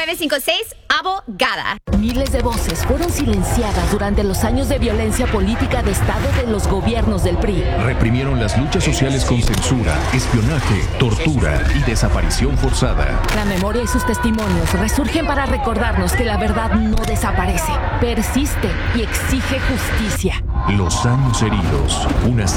956 Abogada. Miles de voces fueron silenciadas durante los años de violencia política de Estado de los gobiernos del PRI. Reprimieron las luchas sociales con censura, espionaje, tortura y desaparición forzada. La memoria y sus testimonios resurgen para recordarnos que la verdad no desaparece, persiste y exige justicia. Los años heridos, una